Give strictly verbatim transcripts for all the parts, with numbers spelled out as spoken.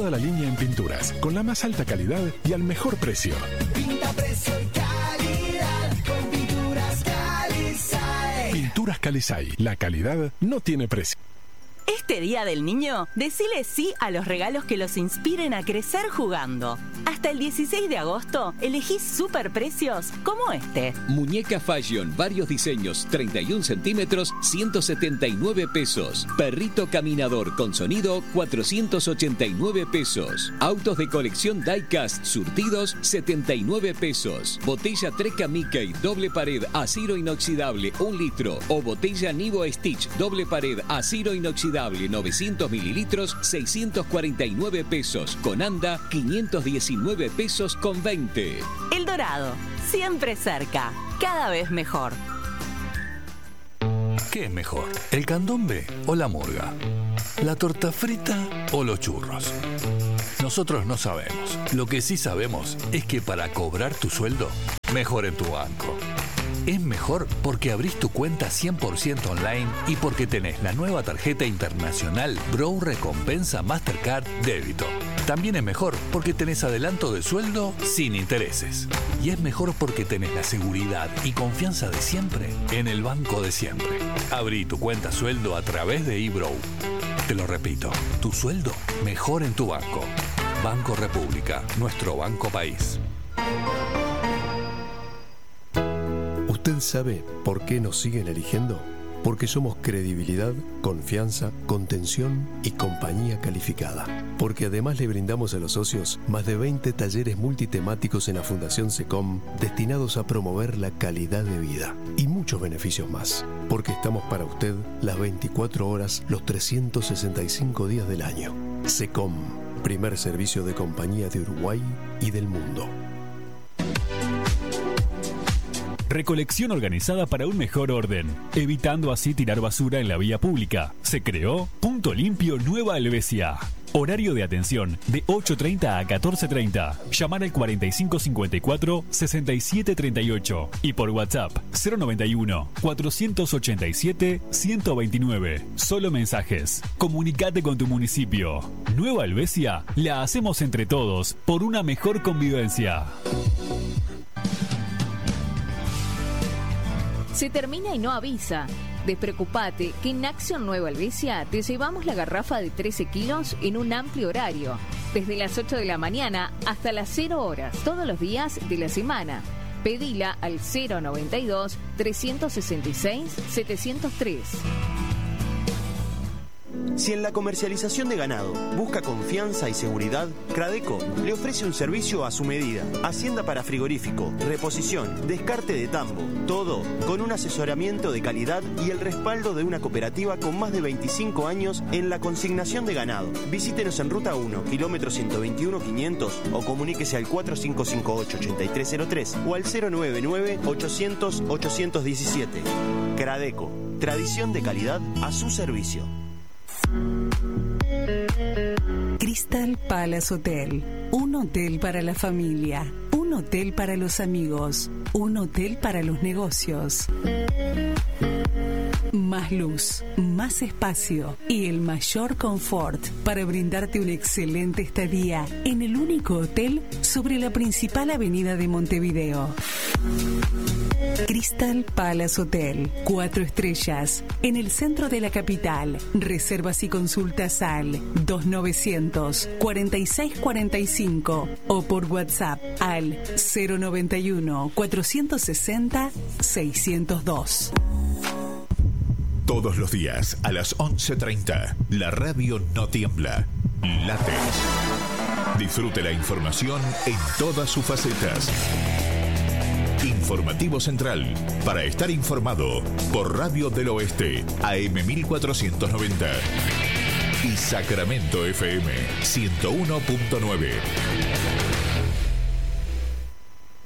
toda la línea en pinturas, con la más alta calidad y al mejor precio. Pinta, precio y calidad con Pinturas Calisay. Pinturas Calisay, la calidad no tiene precio. Este Día del Niño, decile sí a los regalos que los inspiren a crecer jugando. Hasta el dieciséis de agosto, elegí superprecios como este. Muñeca Fashion, varios diseños, treinta y un centímetros, ciento setenta y nueve pesos. Perrito caminador con sonido, cuatrocientos ochenta y nueve pesos. Autos de colección Diecast surtidos, setenta y nueve pesos. Botella Treca Mickey, doble pared, acero inoxidable, un litro. O botella Nivo Stitch, doble pared, acero inoxidable, novecientos mililitros, seiscientos cuarenta y nueve pesos. Con anda, quinientos diecinueve pesos con veinte. El Dorado, siempre cerca, cada vez mejor. ¿Qué es mejor, el candombe o la murga? ¿La torta frita o los churros? Nosotros no sabemos. Lo que sí sabemos es que para cobrar tu sueldo, mejor en tu banco. Es mejor porque abrís tu cuenta cien por ciento online y porque tenés la nueva tarjeta internacional Bro Recompensa Mastercard Débito. También es mejor porque tenés adelanto de sueldo sin intereses. Y es mejor porque tenés la seguridad y confianza de siempre en el banco de siempre. Abrí tu cuenta sueldo a través de eBrow. Te lo repito, tu sueldo mejor en tu banco. Banco República, nuestro banco país. ¿Usted sabe por qué nos siguen eligiendo? Porque somos credibilidad, confianza, contención y compañía calificada. Porque además le brindamos a los socios más de veinte talleres multitemáticos en la Fundación SECOM destinados a promover la calidad de vida y muchos beneficios más. Porque estamos para usted las veinticuatro horas, los trescientos sesenta y cinco días del año. SECOM, primer servicio de compañía de Uruguay y del mundo. Recolección organizada para un mejor orden, evitando así tirar basura en la vía pública. Se creó Punto Limpio Nueva Helvecia. Horario de atención de ocho treinta a catorce treinta. Llamar al cuarenta y cinco cincuenta y cuatro, sesenta y siete treinta y ocho y por WhatsApp cero noventa y uno, cuatrocientos ochenta y siete, ciento veintinueve. Solo mensajes. Comunicate con tu municipio. Nueva Helvecia la hacemos entre todos por una mejor convivencia. Se termina y no avisa. Despreocupate que en Acción Nueva Helvecia te llevamos la garrafa de trece kilos en un amplio horario, desde las ocho de la mañana hasta las cero horas, todos los días de la semana. Pedila al cero noventa y dos, trescientos sesenta y seis, setecientos tres. Si en la comercialización de ganado busca confianza y seguridad, Cradeco le ofrece un servicio a su medida. Hacienda para frigorífico, reposición, descarte de tambo, todo con un asesoramiento de calidad y el respaldo de una cooperativa con más de veinticinco años en la consignación de ganado. Visítenos en Ruta uno, kilómetro ciento veintiuno quinientos o comuníquese al cuatro cinco cinco ocho, ocho tres cero tres o al cero nueve nueve, ochocientos, ochocientos diecisiete. Cradeco, tradición de calidad a su servicio. Crystal Palace Hotel, un hotel para la familia, un hotel para los amigos, un hotel para los negocios. Más luz, más espacio y el mayor confort para brindarte una excelente estadía en el único hotel sobre la principal avenida de Montevideo. Crystal Palace Hotel, cuatro estrellas, en el centro de la capital. Reservas y consultas al dos novecientos, cuarenta y seis cuarenta y cinco o por WhatsApp al cero noventa y uno, cuatrocientos sesenta, seiscientos dos. Todos los días a las once treinta, la radio no tiembla, late. Disfrute la información en todas sus facetas. Informativo Central, para estar informado, por Radio del Oeste, A M mil cuatrocientos noventa y Sacramento F M ciento uno punto nueve.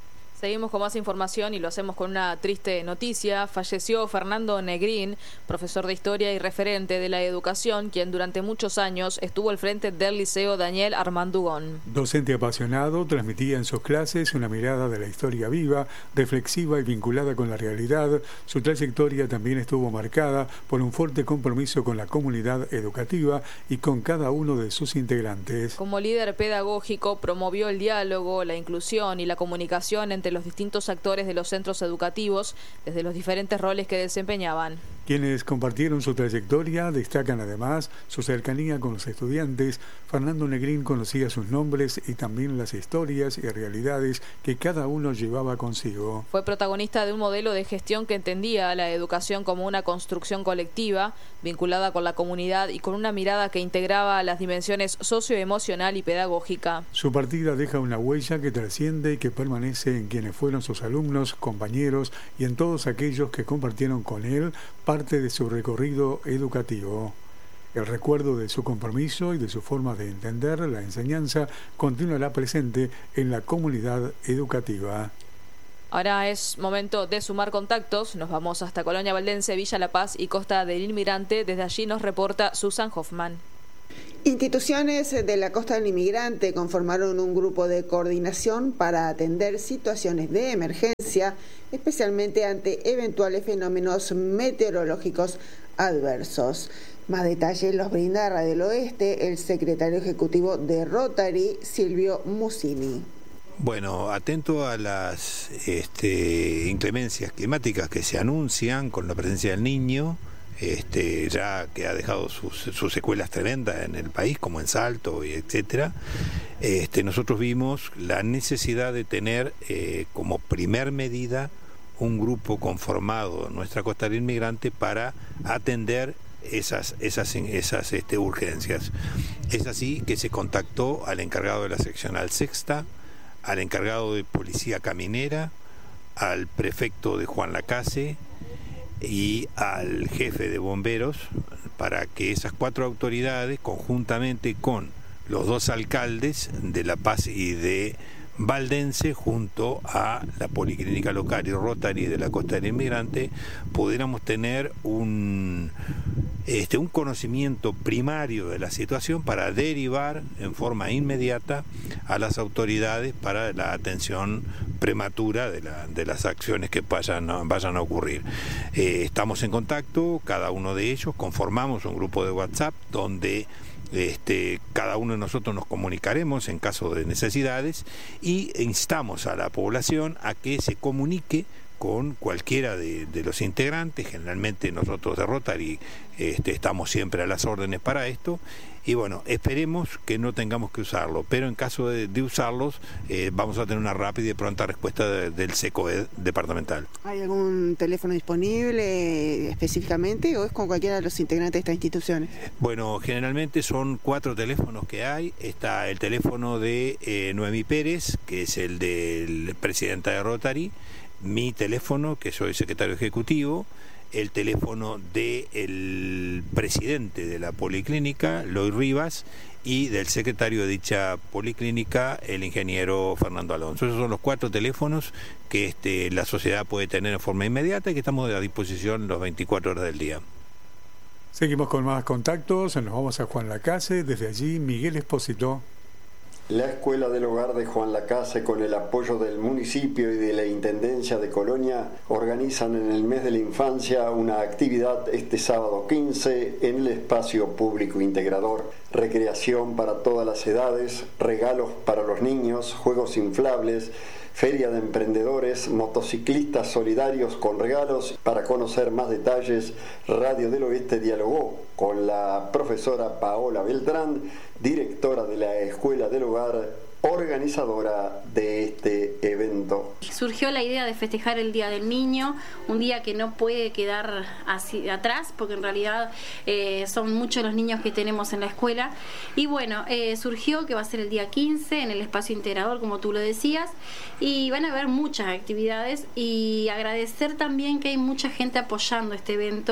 Seguimos con más información y lo hacemos con una triste noticia. Falleció Fernando Negrín, profesor de historia y referente de la educación, quien durante muchos años estuvo al frente del Liceo Daniel Armandugón. Docente apasionado, transmitía en sus clases una mirada de la historia viva, reflexiva y vinculada con la realidad. Su trayectoria también estuvo marcada por un fuerte compromiso con la comunidad educativa y con cada uno de sus integrantes. Como líder pedagógico, promovió el diálogo, la inclusión y la comunicación entre los distintos actores de los centros educativos, desde los diferentes roles que desempeñaban. Quienes compartieron su trayectoria destacan además su cercanía con los estudiantes. Fernando Negrín conocía sus nombres y también las historias y realidades que cada uno llevaba consigo. Fue protagonista de un modelo de gestión que entendía a la educación como una construcción colectiva, vinculada con la comunidad y con una mirada que integraba las dimensiones socioemocional y pedagógica. Su partida deja una huella que trasciende y que permanece en quienes fueron sus alumnos, compañeros y en todos aquellos que compartieron con él parte de su recorrido educativo. El recuerdo de su compromiso y de su forma de entender la enseñanza continuará presente en la comunidad educativa. Ahora es momento de sumar contactos. Nos vamos hasta Colonia Valdense, Villa La Paz y Costa del Inmigrante. Desde allí nos reporta Susan Hoffman. Instituciones de la Costa del Inmigrante conformaron un grupo de coordinación para atender situaciones de emergencia, especialmente ante eventuales fenómenos meteorológicos adversos. Más detalles los brinda Radio del Oeste el secretario ejecutivo de Rotary, Silvio Musini. Bueno, atento a las este, inclemencias climáticas que se anuncian con la presencia del Niño, este, ya que ha dejado sus, sus secuelas tremendas en el país, como en Salto, y etcétera. Este, nosotros vimos la necesidad de tener eh, como primer medida un grupo conformado en nuestra Costa del Inmigrante para atender esas, esas, esas este, urgencias. Es así que se contactó al encargado de la seccional sexta, al encargado de policía caminera, al prefecto de Juan Lacase y al jefe de bomberos, para que esas cuatro autoridades, conjuntamente con los dos alcaldes de La Paz y de Valdense, junto a la Policlínica Local y Rotary de la Costa del Inmigrante, pudiéramos tener un, este, un conocimiento primario de la situación para derivar en forma inmediata a las autoridades para la atención prematura de, la, de las acciones que vayan, vayan a ocurrir. Eh, estamos en contacto, cada uno de ellos, conformamos un grupo de WhatsApp donde Este, cada uno de nosotros nos comunicaremos en caso de necesidades y instamos a la población a que se comunique con cualquiera de, de los integrantes. Generalmente nosotros de Rotary este, estamos siempre a las órdenes para esto, y bueno, esperemos que no tengamos que usarlo, pero en caso de, de usarlos eh, vamos a tener una rápida y pronta respuesta de, del SECOED departamental. ¿Hay algún teléfono disponible específicamente o es con cualquiera de los integrantes de estas instituciones? Bueno, generalmente son cuatro teléfonos que hay. Está el teléfono de eh, Noemí Pérez, que es el del presidenta de Rotary, mi teléfono, que soy secretario ejecutivo, el teléfono del presidente de la Policlínica, Loy Rivas, y del secretario de dicha Policlínica, el ingeniero Fernando Alonso. Esos son los cuatro teléfonos que este, la sociedad puede tener en forma inmediata y que estamos a disposición las veinticuatro horas del día. Seguimos con más contactos, nos vamos a Juan Lacase, desde allí Miguel Espósito. La Escuela del Hogar de Juan Lacase, con el apoyo del municipio y de la Intendencia de Colonia, organizan en el mes de la infancia una actividad este sábado quince en el espacio público integrador. Recreación para todas las edades, regalos para los niños, juegos inflables, feria de emprendedores, motociclistas solidarios con regalos. Para conocer más detalles, Radio del Oeste dialogó con la profesora Paola Beltrán, directora de la Escuela del Hogar, organizadora de este evento. Surgió la idea de festejar el Día del Niño, un día que no puede quedar así atrás, porque en realidad eh, son muchos los niños que tenemos en la escuela. Y bueno, eh, surgió que va a ser el día quince en el espacio integrador, como tú lo decías, y van a haber muchas actividades, y agradecer también que hay mucha gente apoyando este evento,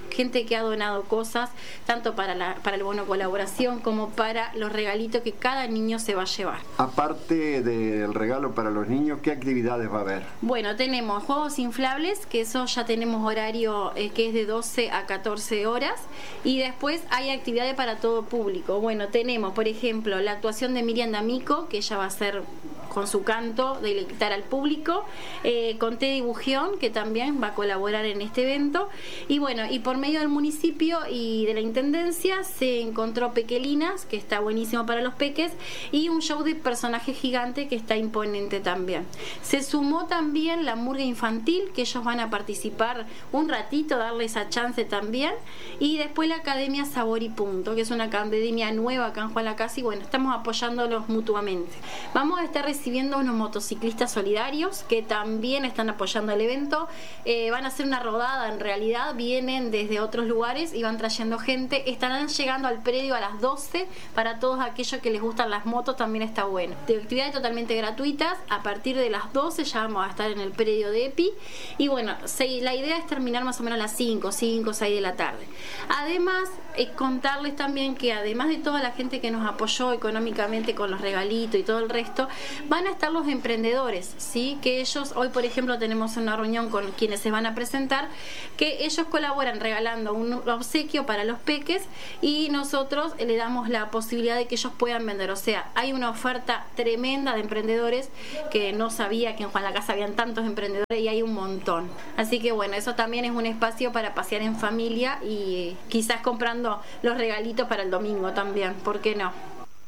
gente que ha donado cosas, tanto para, la, para el bono colaboración como para los regalitos que cada niño se va a llevar. Aparte del regalo para los niños, ¿qué actividades va a haber? Bueno, tenemos juegos inflables, que eso ya tenemos horario eh, que es de doce a catorce horas, y después hay actividades para todo público. Bueno, tenemos, por ejemplo, la actuación de Miriam D'Amico, que ella va a hacer con su canto, deleitar al público, eh, con Teddy Bugión, que también va a colaborar en este evento, y bueno, y por medio del municipio y de la intendencia se encontró Pequelinas, que está buenísimo para los peques, y un show de personaje gigante que está imponente también. Se sumó también la murga infantil, que ellos van a participar un ratito, darle esa chance también, y después la Academia Sabor y Punto, que es una academia nueva acá en Juan Lacase, y bueno, estamos apoyándolos mutuamente. Vamos a estar recibiendo unos motociclistas solidarios que también están apoyando el evento. Eh, van a hacer una rodada, en realidad vienen desde otros lugares y van trayendo gente. Estarán llegando al predio a las doce. Para todos aquellos que les gustan las motos también está bueno. De actividades totalmente gratuitas. A partir de las doce ya vamos a estar en el predio de EPI, y bueno, se, la idea es terminar más o menos a las cinco, cinco, seis de la tarde. Además, eh, contarles también que además de toda la gente que nos apoyó económicamente con los regalitos y todo el resto, van a estar los emprendedores, ¿sí? Que ellos, hoy por ejemplo tenemos una reunión con quienes se van a presentar, que ellos colaboran regalando un obsequio para los peques, y nosotros le damos la posibilidad de que ellos puedan vender. O sea, hay una oferta tremenda de emprendedores, que no sabía que en Juan Lacase habían tantos emprendedores, y hay un montón. Así que bueno, eso también es un espacio para pasear en familia y quizás comprando los regalitos para el domingo también, ¿por qué no?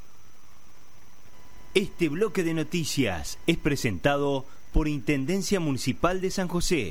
Este bloque de noticias es presentado por Intendencia Municipal de San José.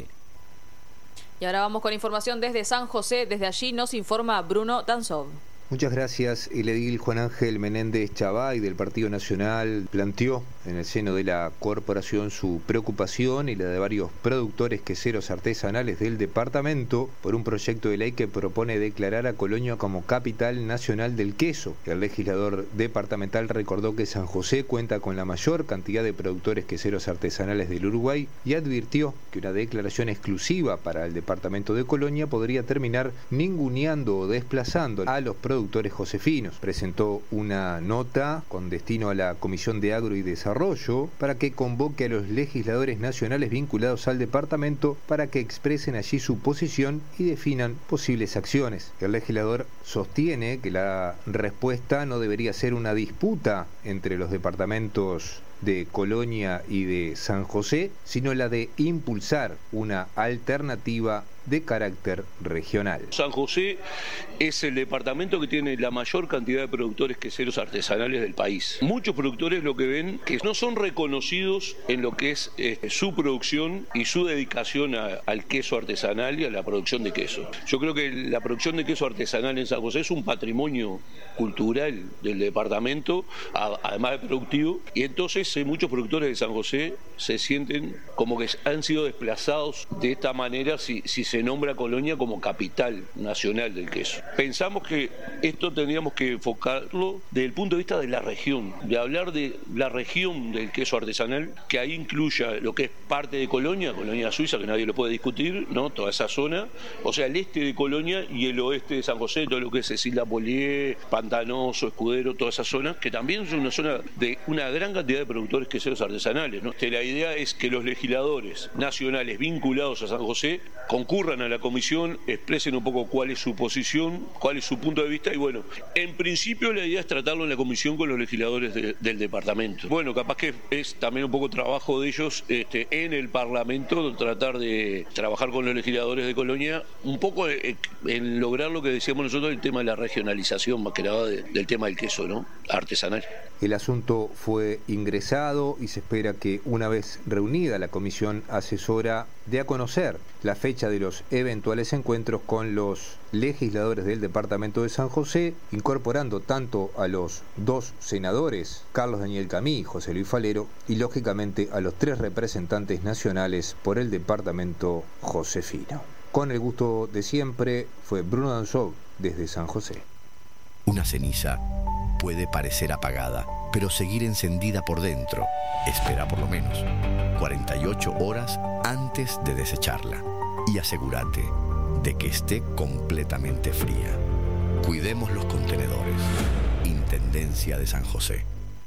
Y ahora vamos con información desde San José. Desde allí nos informa Bruno Tansov. Muchas gracias. El edil Juan Ángel Menéndez Chavay del Partido Nacional planteó en el seno de la corporación su preocupación y la de varios productores queseros artesanales del departamento por un proyecto de ley que propone declarar a Colonia como capital nacional del queso. El legislador departamental recordó que San José cuenta con la mayor cantidad de productores queseros artesanales del Uruguay y advirtió que una declaración exclusiva para el departamento de Colonia podría terminar ninguneando o desplazando a los productores productores josefinos. Presentó una nota con destino a la Comisión de Agro y Desarrollo para que convoque a los legisladores nacionales vinculados al departamento para que expresen allí su posición y definan posibles acciones. El legislador sostiene que la respuesta no debería ser una disputa entre los departamentos de Colonia y de San José, sino la de impulsar una alternativa de carácter regional. San José es el departamento que tiene la mayor cantidad de productores queseros artesanales del país. Muchos productores lo que ven que no son reconocidos en lo que es eh, su producción y su dedicación a, al queso artesanal y a la producción de queso. Yo creo que la producción de queso artesanal en San José es un patrimonio cultural del departamento, a, además de productivo, y entonces eh, muchos productores de San José se sienten como que han sido desplazados de esta manera si, si se nombra Colonia como capital nacional del queso. Pensamos que esto tendríamos que enfocarlo desde el punto de vista de la región, de hablar de la región del queso artesanal, que ahí incluya lo que es parte de Colonia, Colonia Suiza, que nadie lo puede discutir, ¿no? Toda esa zona, o sea, el este de Colonia y el oeste de San José, todo lo que es Cecilia Polié, Pantanoso, Escudero, toda esa zona, que también es una zona de una gran cantidad de productores queseros artesanales, ¿no? La idea es que los legisladores nacionales vinculados a San José concurran a la comisión, expresen un poco cuál es su posición, cuál es su punto de vista, y bueno, en principio la idea es tratarlo en la comisión con los legisladores de, del departamento. Bueno, capaz que es también un poco trabajo de ellos este, en el Parlamento, tratar de trabajar con los legisladores de Colonia, un poco en, en lograr lo que decíamos nosotros, el tema de la regionalización, más que nada de, del tema del queso, ¿no? Artesanal. El asunto fue ingresado y se espera que una vez reunida la comisión asesora dé a conocer la fecha de los eventuales encuentros con los legisladores del departamento de San José, incorporando tanto a los dos senadores, Carlos Daniel Camí y José Luis Falero, y lógicamente a los tres representantes nacionales por el departamento josefino. Con el gusto de siempre, fue Bruno Danzov desde San José. Una ceniza puede parecer apagada, pero seguir encendida por dentro. Espera por lo menos cuarenta y ocho horas antes de desecharla. Y asegúrate de que esté completamente fría. Cuidemos los contenedores. Intendencia de San José.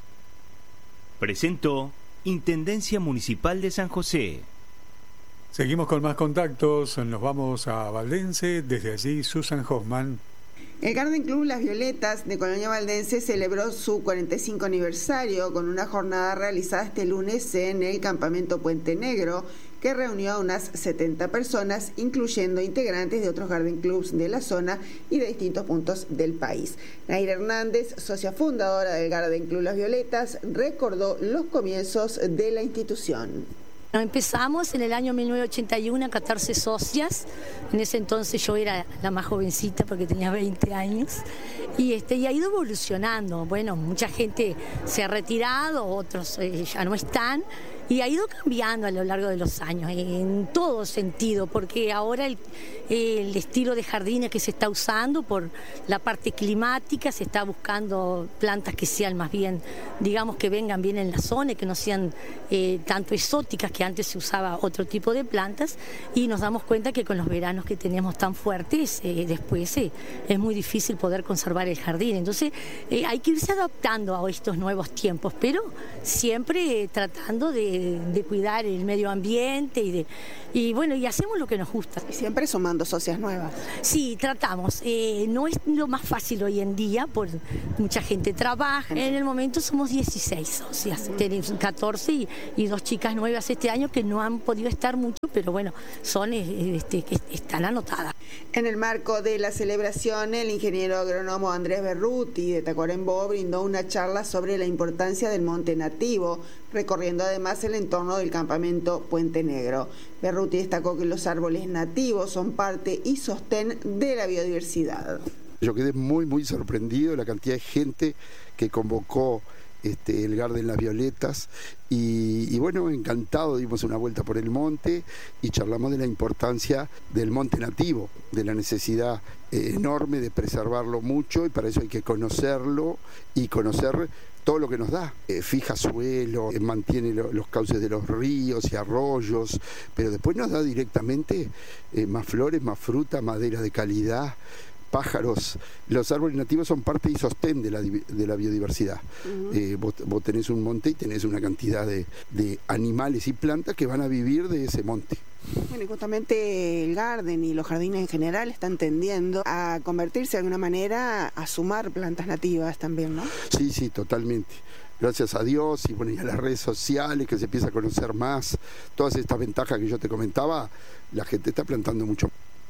Presentó Intendencia Municipal de San José. Seguimos con más contactos, nos vamos a Valdense, desde allí Susan Hoffman. El Garden Club Las Violetas de Colonia Valdense celebró su cuarenta y cinco aniversario con una jornada realizada este lunes en el campamento Puente Negro, que reunió a unas setenta personas, incluyendo integrantes de otros Garden Clubs de la zona y de distintos puntos del país. Naira Hernández, socia fundadora del Garden Club Las Violetas, recordó los comienzos de la institución. Empezamos en el año mil novecientos ochenta y uno, catorce socias. En ese entonces yo era la más jovencita porque tenía veinte años. Y, este, y ha ido evolucionando. Bueno, mucha gente se ha retirado, otros eh, ya no están. Y ha ido cambiando a lo largo de los años, en todo sentido, porque ahora el, el estilo de jardines que se está usando por la parte climática, se está buscando plantas que sean más bien, digamos, que vengan bien en la zona y que no sean eh, tanto exóticas, que antes se usaba otro tipo de plantas, y nos damos cuenta que con los veranos que tenemos tan fuertes, eh, después eh, es muy difícil poder conservar el jardín. Entonces eh, hay que irse adaptando a estos nuevos tiempos, pero siempre eh, tratando de de cuidar el medio ambiente y de y bueno, y hacemos lo que nos gusta. Y siempre sumando socias nuevas. Sí, tratamos. Eh, no es lo más fácil hoy en día, por mucha gente trabaja. En el momento somos dieciséis socias, uh-huh. Tenemos catorce y, y dos chicas nuevas este año que no han podido estar mucho, pero bueno, son este, que están anotadas. En el marco de la celebración, el ingeniero agrónomo Andrés Berruti de Tacuarembó brindó una charla sobre la importancia del monte nativo, recorriendo además el entorno del campamento Puente Negro. Berruti destacó que los árboles nativos son parte y sostén de la biodiversidad. Yo quedé muy, muy sorprendido de la cantidad de gente que convocó este, el Garden Las Violetas y, y bueno, encantado, dimos una vuelta por el monte y charlamos de la importancia del monte nativo, de la necesidad eh, enorme de preservarlo mucho, y para eso hay que conocerlo y conocer todo lo que nos da. Eh, fija suelo, eh, mantiene lo, los cauces de los ríos y arroyos, pero después nos da directamente eh, más flores, más fruta, madera de calidad, pájaros. Los árboles nativos son parte y sostén de la, de la biodiversidad. Uh-huh. eh, vos, vos tenés un monte y tenés una cantidad de, de animales y plantas que van a vivir de ese monte. Bueno, y justamente el garden y los jardines en general están tendiendo a convertirse de alguna manera a sumar plantas nativas también, ¿no? Sí, sí, totalmente. Gracias a Dios y, bueno, y a las redes sociales, que se empieza a conocer más todas estas ventajas que yo te comentaba, la gente está plantando mucho.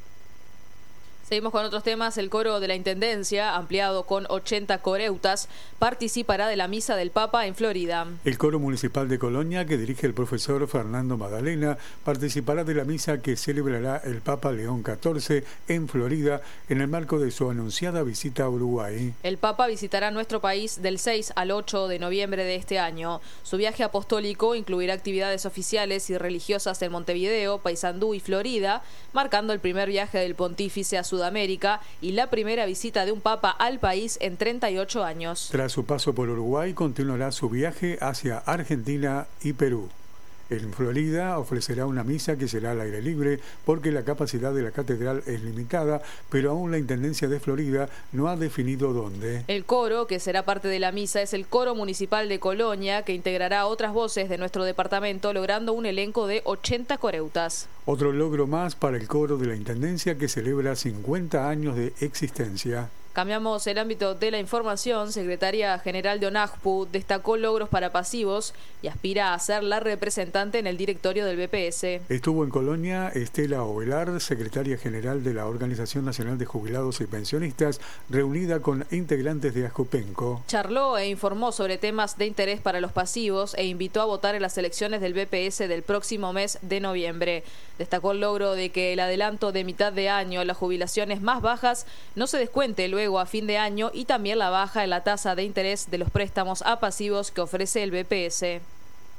Seguimos con otros temas. El coro de la Intendencia, ampliado con ochenta coreutas, participará de la Misa del Papa en Florida. El coro municipal de Colonia, que dirige el profesor Fernando Magdalena, participará de la misa que celebrará el Papa León catorce en Florida en el marco de su anunciada visita a Uruguay. El Papa visitará nuestro país del seis al ocho de noviembre de este año. Su viaje apostólico incluirá actividades oficiales y religiosas en Montevideo, Paysandú y Florida, marcando el primer viaje del pontífice a Sudamérica América y la primera visita de un papa al país en treinta y ocho años. Tras su paso por Uruguay, continuará su viaje hacia Argentina y Perú. En Florida ofrecerá una misa que será al aire libre porque la capacidad de la catedral es limitada, pero aún la Intendencia de Florida no ha definido dónde. El coro, que será parte de la misa, es el Coro Municipal de Colonia, que integrará otras voces de nuestro departamento, logrando un elenco de ochenta coreutas. Otro logro más para el coro de la Intendencia, que celebra cincuenta años de existencia. Cambiamos el ámbito de la información. Secretaria General de ONAJPU destacó logros para pasivos y aspira a ser la representante en el directorio del B P S. Estuvo en Colonia Estela Ovelar, secretaria general de la Organización Nacional de Jubilados y Pensionistas, reunida con integrantes de Ascopenco. Charló e informó sobre temas de interés para los pasivos e invitó a votar en las elecciones del B P S del próximo mes de noviembre. Destacó el logro de que el adelanto de mitad de año, las jubilaciones más bajas, no se descuente luego Luego a fin de año, y también la baja en la tasa de interés de los préstamos a pasivos que ofrece el B P S.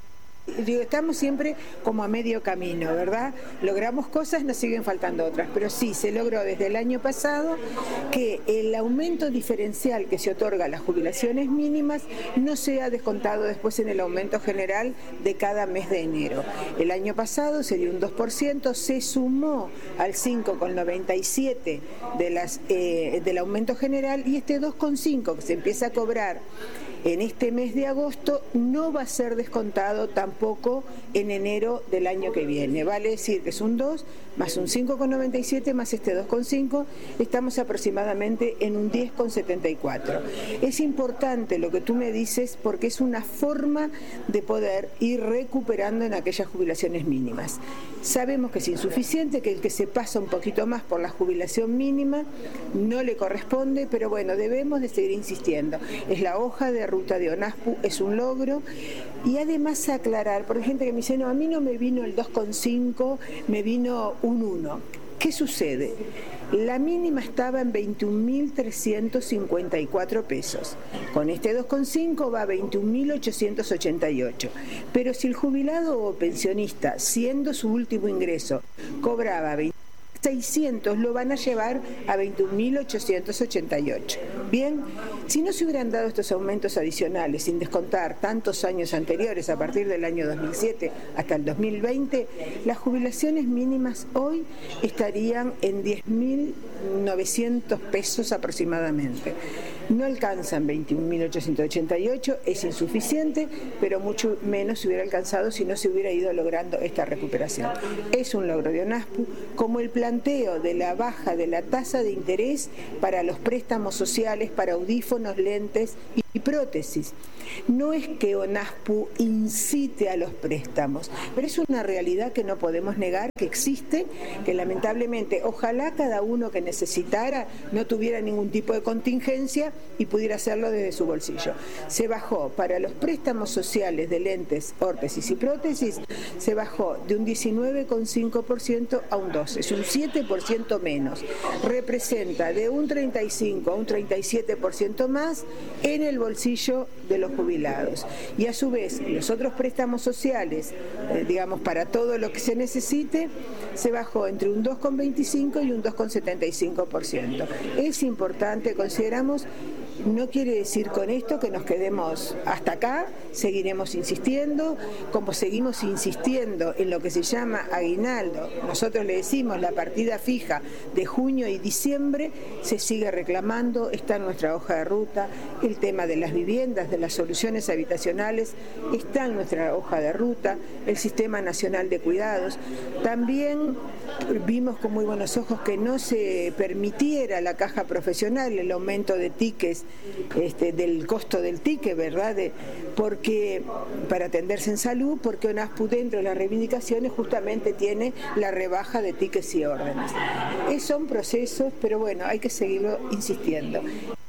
Digo, estamos siempre como a medio camino, ¿verdad? Logramos cosas, nos siguen faltando otras, pero sí, se logró desde el año pasado que el aumento diferencial que se otorga a las jubilaciones mínimas no sea descontado después en el aumento general de cada mes de enero. El año pasado se dio un dos por ciento, se sumó al cinco coma noventa y siete de las, eh, del aumento general, y este dos coma cinco que se empieza a cobrar en este mes de agosto no va a ser descontado tampoco en enero del año que viene. Vale decir que es un dos más un cinco coma noventa y siete más este dos coma cinco, estamos aproximadamente en un diez coma setenta y cuatro. Es importante lo que tú me dices porque es una forma de poder ir recuperando en aquellas jubilaciones mínimas. Sabemos que es insuficiente, que el que se pasa un poquito más por la jubilación mínima no le corresponde, pero bueno, debemos de seguir insistiendo. Es la hoja de ruta de ONASPU, es un logro, y además aclarar, porque hay gente que me dice, no, a mí no me vino el dos coma cinco, me vino un uno. ¿Qué sucede? La mínima estaba en veintiún mil trescientos cincuenta y cuatro pesos. Con este dos coma cinco va a veintiún mil ochocientos ochenta y ocho. Pero si el jubilado o pensionista, siendo su último ingreso, cobraba veinte mil seiscientos, lo van a llevar a veintiún mil ochocientos ochenta y ocho. Bien, si no se hubieran dado estos aumentos adicionales sin descontar tantos años anteriores, a partir del año dos mil siete hasta el dos mil veinte, las jubilaciones mínimas hoy estarían en diez mil novecientos pesos aproximadamente. No alcanzan veintiún mil ochocientos ochenta y ocho, es insuficiente, pero mucho menos se hubiera alcanzado si no se hubiera ido logrando esta recuperación. Es un logro de ONASPU, como el planteo de la baja de la tasa de interés para los préstamos sociales, para audífonos, lentes y prótesis. No es que ONASPU incite a los préstamos, pero es una realidad que no podemos negar, que existe, que lamentablemente ojalá cada uno que necesitara no tuviera ningún tipo de contingencia y pudiera hacerlo desde su bolsillo. Se bajó para los préstamos sociales de lentes, órtesis y prótesis, se bajó de un diecinueve coma cinco por ciento a un doce por ciento, es un siete por ciento menos. Representa de un treinta y cinco a un treinta y siete por ciento más en el bolsillo de los jubilados. Y a su vez, los otros préstamos sociales, eh, digamos, para todo lo que se necesite, se bajó entre un dos coma veinticinco y un dos coma setenta y cinco por ciento. Es importante, consideramos. No quiere decir con esto que nos quedemos hasta acá, seguiremos insistiendo, como seguimos insistiendo en lo que se llama aguinaldo. Nosotros le decimos la partida fija de junio y diciembre, se sigue reclamando, está en nuestra hoja de ruta, el tema de las viviendas, de las soluciones habitacionales, está en nuestra hoja de ruta, el Sistema Nacional de Cuidados. También vimos con muy buenos ojos que no se permitiera la caja profesional, el aumento de tickets, Este, del costo del ticket, ¿verdad? De, porque para atenderse en salud, porque ONASPU dentro de las reivindicaciones justamente tiene la rebaja de tickets y órdenes. Es, son procesos, pero bueno, hay que seguirlo insistiendo.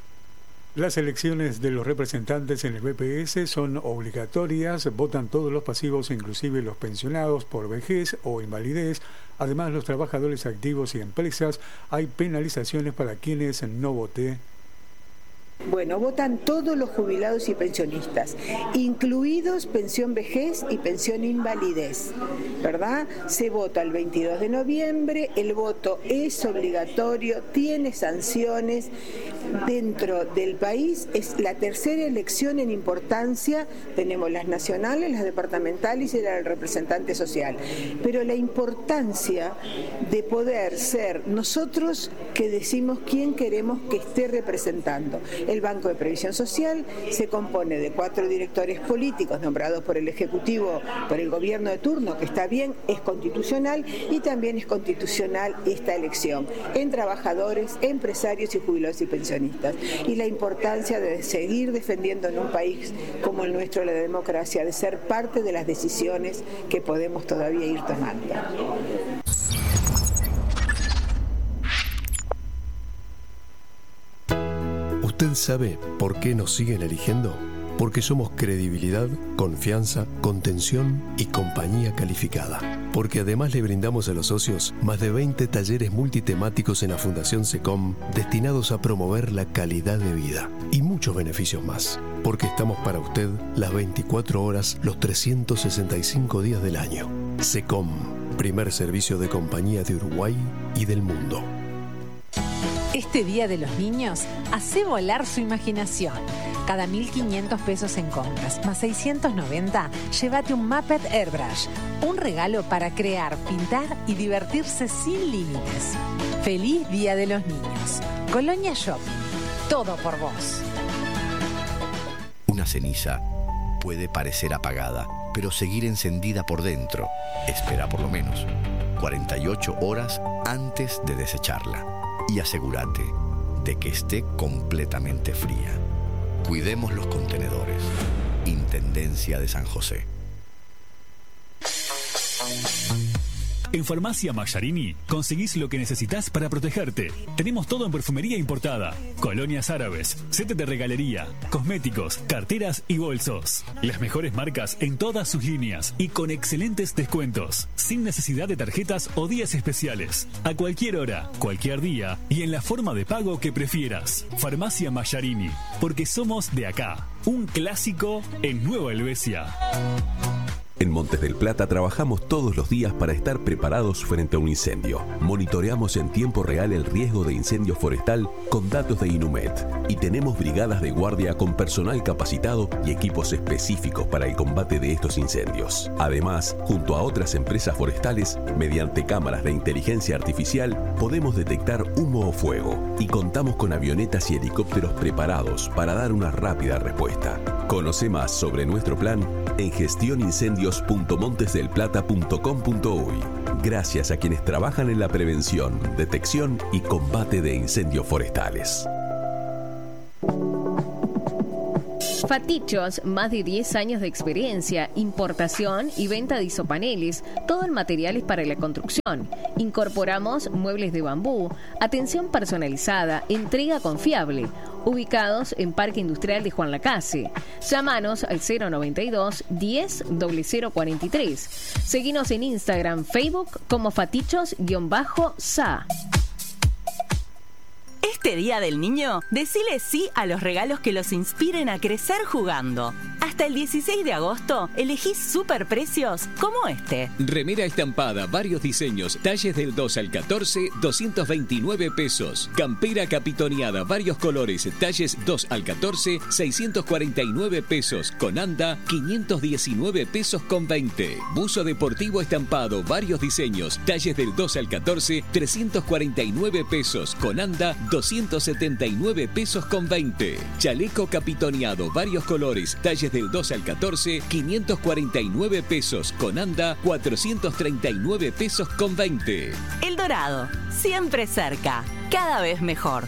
Las elecciones de los representantes en el B P S son obligatorias, votan todos los pasivos, inclusive los pensionados por vejez o invalidez. Además, los trabajadores activos y empresas, hay penalizaciones para quienes no voten. Bueno, votan todos los jubilados y pensionistas, incluidos pensión vejez y pensión invalidez, ¿verdad? Se vota el veintidós de noviembre, el voto es obligatorio, tiene sanciones dentro del país, es la tercera elección en importancia, tenemos las nacionales, las departamentales y la del representante social, pero la importancia de poder ser nosotros que decimos quién queremos que esté representando. El Banco de Previsión Social se compone de cuatro directores políticos nombrados por el Ejecutivo, por el gobierno de turno, que está bien, es constitucional, y también es constitucional esta elección, en trabajadores, empresarios y jubilados y pensionistas. Y la importancia de seguir defendiendo en un país como el nuestro la democracia, de ser parte de las decisiones que podemos todavía ir tomando. ¿Usted sabe por qué nos siguen eligiendo? porque somos credibilidad, confianza, contención y compañía calificada. Porque además le brindamos a los socios más de veinte talleres multitemáticos en la Fundación SECOM destinados a promover la calidad de vida y muchos beneficios más. Porque estamos para usted las veinticuatro horas, los trescientos sesenta y cinco días del año. SECOM, primer servicio de compañía de Uruguay y del mundo. Este Día de los Niños, hace volar su imaginación. Cada mil quinientos pesos en compras, más seiscientos noventa, llévate un Muppet Airbrush. Un regalo para crear, pintar y divertirse sin límites. Feliz Día de los Niños. Colonia Shopping. Todo por vos. Una ceniza puede parecer apagada, pero seguir encendida por dentro. Espera por lo menos cuarenta y ocho horas antes de desecharla. Y asegúrate de que esté completamente fría. Cuidemos los contenedores. Intendencia de San José. En Farmacia Mayarini conseguís lo que necesitas para protegerte. Tenemos todo en perfumería importada, colonias árabes, set de regalería, cosméticos, carteras y bolsos. Las mejores marcas en todas sus líneas y con excelentes descuentos, sin necesidad de tarjetas o días especiales. A cualquier hora, cualquier día y en la forma de pago que prefieras. Farmacia Mayarini, porque somos de acá. Un clásico en Nueva Helvecia. En Montes del Plata trabajamos todos los días para estar preparados frente a un incendio. Monitoreamos en tiempo real el riesgo de incendio forestal con datos de Inumet y tenemos brigadas de guardia con personal capacitado y equipos específicos para el combate de estos incendios. Además, junto a otras empresas forestales, mediante cámaras de inteligencia artificial, podemos detectar humo o fuego y contamos con avionetas y helicópteros preparados para dar una rápida respuesta. Conoce más sobre nuestro plan en gestionincendios punto montes del plata punto com punto uy. Gracias a quienes trabajan en la prevención, detección y combate de incendios forestales. Fatichos, más de diez años de experiencia, importación y venta de isopaneles, todo en materiales para la construcción. Incorporamos muebles de bambú, atención personalizada, entrega confiable. Ubicados en Parque Industrial de Juan Lacase. Llámanos al cero noventa y dos, diez, cero cero cuarenta y tres. Seguinos en Instagram, Facebook como Fatichos-Sa. Este Día del Niño, decile sí a los regalos que los inspiren a crecer jugando. Hasta el dieciséis de agosto, elegí superprecios como este. Remera estampada, varios diseños, talles del dos al catorce, doscientos veintinueve pesos. Campera capitoneada, varios colores, talles dos al catorce, seiscientos cuarenta y nueve pesos. Con anda, quinientos diecinueve pesos con veinte. Buzo deportivo estampado, varios diseños, talles del dos al catorce, trescientos cuarenta y nueve pesos. Con anda, doscientos setenta y nueve pesos con veinte. Chaleco capitoneado, varios colores, talles del dos al catorce, quinientos cuarenta y nueve pesos. Con anda, cuatrocientos treinta y nueve pesos con veinte. El Dorado, siempre cerca, cada vez mejor.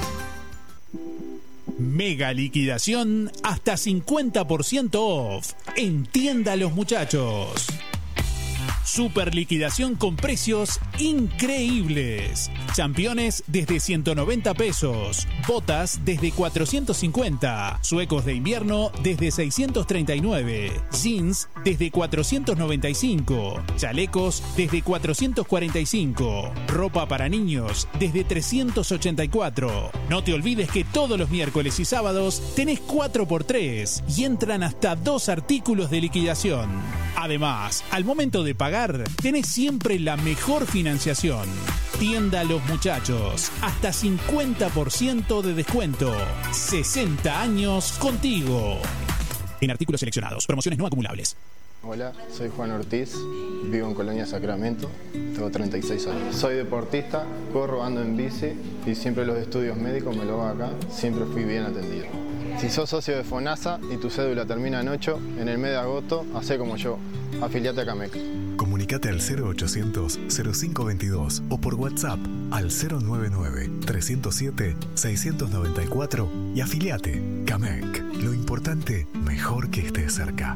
Mega liquidación hasta cincuenta por ciento off. En Tienda Los Muchachos. Super liquidación con precios increíbles. Championes desde ciento noventa pesos. Botas desde cuatrocientos cincuenta. Suecos de invierno desde seiscientos treinta y nueve. Jeans desde cuatrocientos noventa y cinco. Chalecos desde cuatrocientos cuarenta y cinco. Ropa para niños desde trescientos ochenta y cuatro. No te olvides que todos los miércoles y sábados tenés cuatro por tres y entran hasta dos artículos de liquidación. Además, al momento de pagar, tenés siempre la mejor financiación. Tienda Los Muchachos, hasta cincuenta por ciento de descuento. sesenta años contigo. En artículos seleccionados, promociones no acumulables. Hola, soy Juan Ortiz, vivo en Colonia Sacramento, tengo treinta y seis años. Soy deportista, corro, ando en bici y siempre los estudios médicos me lo hago acá, siempre fui bien atendido. Si sos socio de FONASA y tu cédula termina en ocho, en el mes de agosto, hacé como yo, afiliate a CAMEC. Comunicate al cero ochocientos, cero cinco veintidós o por WhatsApp al cero noventa y nueve, trescientos siete, seiscientos noventa y cuatro y afiliate. CAMEC, lo importante, mejor que estés cerca.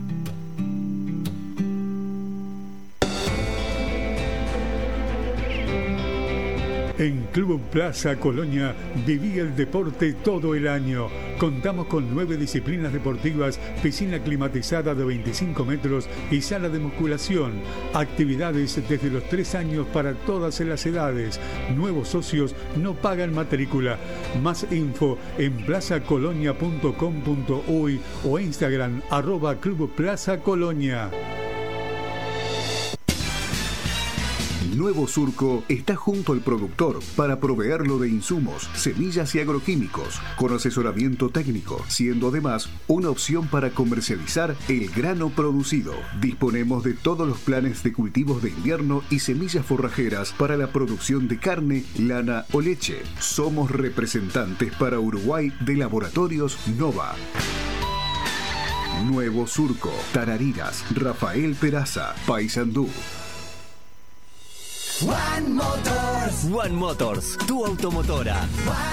En Club Plaza Colonia viví el deporte todo el año. Contamos con nueve disciplinas deportivas, piscina climatizada de veinticinco metros y sala de musculación. Actividades desde los tres años para todas las edades. Nuevos socios no pagan matrícula. Más info en plaza colonia punto com punto uy o Instagram arroba Club Plaza Colonia. Nuevo Surco está junto al productor para proveerlo de insumos, semillas y agroquímicos, con asesoramiento técnico, siendo además una opción para comercializar el grano producido. Disponemos de todos los planes de cultivos de invierno y semillas forrajeras para la producción de carne, lana o leche. Somos representantes para Uruguay de Laboratorios Nova. Nuevo Surco, Tarariras, Rafael Peraza, Paysandú. One Motors. One Motors, tu automotora. One